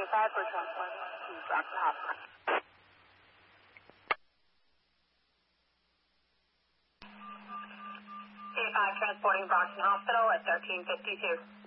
for transport to Brockton Hospital. 85 transporting Brockton Hospital at 1352.